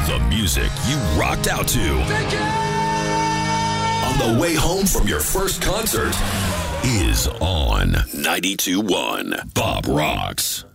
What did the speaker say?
The music you rocked out to on the way home from your first concert is on 92.1 Bob Rocks.